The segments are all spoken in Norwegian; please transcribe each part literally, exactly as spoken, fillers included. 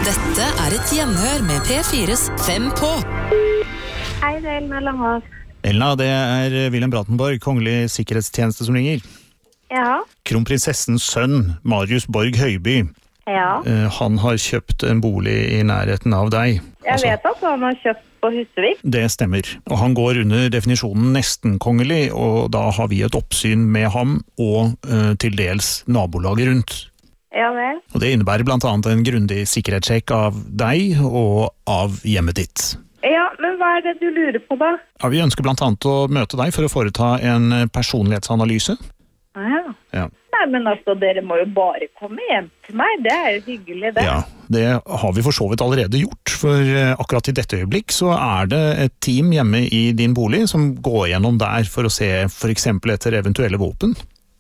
Dette er et gjenhør med P fires Fem på. Hei, det er Elna Langås. Elna, det er Wilhelm Bratenborg, kongelig sikkerhetstjeneste som ringer. Ja. Kronprinsessens sønn, Marius Borg Høiby. Ja. Han har kjøpt en bolig i nærheten av deg. Jeg altså, vet at han har kjøpt på Husevik. Det stemmer. Og han går under definisjonen nesten kongelig, og da har vi et oppsyn med ham og uh, til dels nabolaget rundt. Ja vel. Og det innebærer blant annet en grundig sikkerhetssjekk av deg og av hjemmet ditt. Ja, men hva er det du lurer på da? Ja, vi ønsker blant annet å møte deg for å foreta en personlighetsanalyse. Ja. Ja. Nei, men altså, dere må jo bare komme hjem til meg. Det er jo hyggelig, det. Ja, det har vi for så vidt allerede gjort, for akkurat i dette øyeblikk så er det et team hjemme i din bolig som går gjennom der for å se for eksempel etter eventuelle våpen.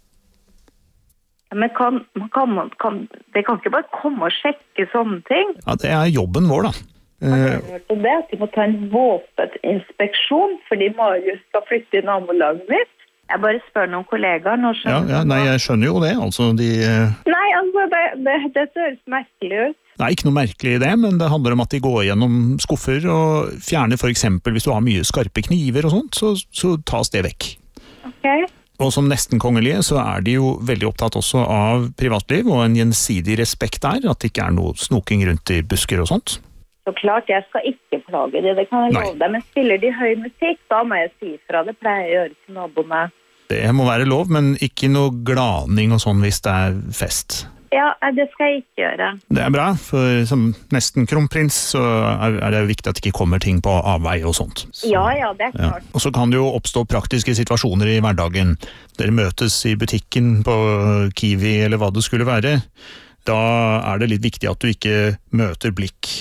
Ja, men kan, kan, kan, det kan ikke bare komme og sjekke sånne ting? Ja, det er jobben vår da. Har du hørt om det? At de må ta en våpeninspeksjon fordi Marius skal flytte i nabolaget mitt? Jeg bare spør noen kollegaer. Ja, ja, nei, jeg skjønner jo det. Altså, de... Nei, altså, det, det, det høres merkelig ut. Det er ikke noe merkelig i det, men det handler om at de går gjennom skuffer og fjerner for eksempel, hvis du har mye skarpe kniver og sånt, så, så tas det vekk. Ok. Og som nesten kongelige så er de jo veldig opptatt også av privatliv og en gjensidig respekt der, at det ikke er noe snoking rundt i busker og sånt. Så klart, jeg skal ikke plage det, det kan jeg love deg, men spiller de høy musikk, da må jeg si fra, det pleier jeg å gjøre til naboene. Det må være lov, men ikke noe gladning og sånn hvis det er fest. Ja, det skal jeg ikke gjøre. Det er bra, for som nesten kronprins så er det viktig at det ikke kommer ting på avvei og sånt. Så, ja, ja, det er klart. Ja. Og så kan det jo oppstå praktiske situasjoner i hverdagen. Dere møtes i butikken på Kiwi eller hva det skulle være. Da er det litt viktig at du ikke møter blikk.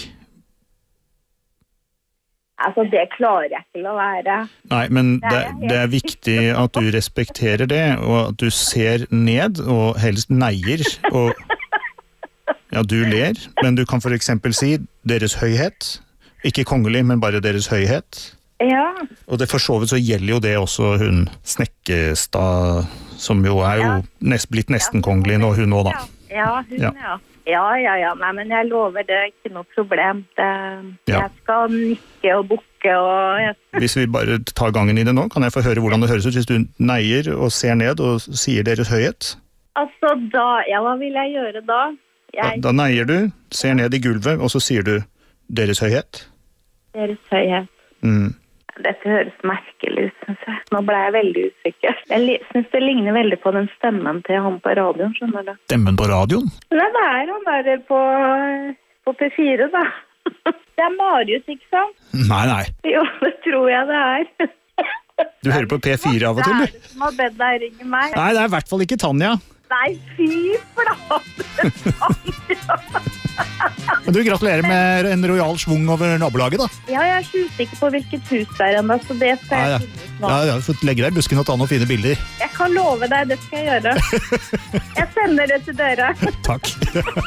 Altså, det klarer jeg ikke å være. Nei, men det, det er viktig at du respekterer det, og at du ser ned, og helst neier, og ja, du ler, men du kan for eksempel si deres høyhet, ikke kongelig, men bare deres høyhet. Ja. Og det for så vidt så gjelder jo det også hun Snekkestad, som jo er jo nest, blitt nesten kongelig nå, hun også da. Ja, hun, ja. ja. Ja, ja, ja. Nei, men jeg lover det er ikke noe problem. Det, ja. Jeg skal nikke og bukke og... Jeg... Hvis vi bare tar gangen i det nå, kan jeg få høre hvordan det høres ut hvis du neier og ser ned og sier deres høyhet? Altså da, ja, hva vil jeg gjøre da? Jeg... Da, da neier du, ser ned i gulvet, og så sier du deres høyhet? Deres høyhet. Mm. Dette høres merkelig ut, synes jeg. Nå ble jeg veldig usikker. Jeg synes det ligner veldig på den stemmen til han på radioen, skjønner du. Stemmen på radioen? Nei, det er han der på, på P fire, da. Det er Marius, ikke sant? Nei, nei. Jo, det tror jeg det er. Du hører på P fire av og til, du? Det er det som har bedt deg ringe meg. Nei, det er i hvert fall ikke Tanja. Nei, fy flate, Tanja. Men du, gratulerer med en royal svung over nabolaget, da. Ja, jeg er ikke usikker på hvilket hus det er enda, så det skal jeg ja, ja. finne ut nå. Ja, jeg har fått legge deg i busken og ta noen fine bilder. Jeg kan love deg, det skal jeg gjøre. Jeg sender det til dere. Takk.